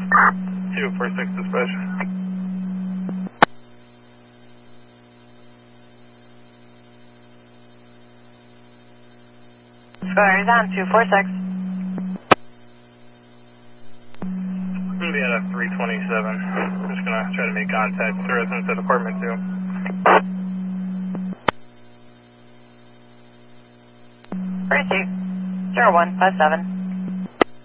246 dispatch. Square's on 246. I'm going to be at a 327. I'm just going to try to make contact with the residents at apartment 2. Receive 0157.